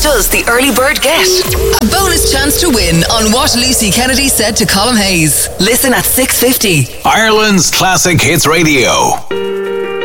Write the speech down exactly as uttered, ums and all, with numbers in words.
does the early bird get? A bonus chance to win on what Lucy Kennedy said to Colm Hayes. Listen at six fifty. Ireland's Classic Hits Radio.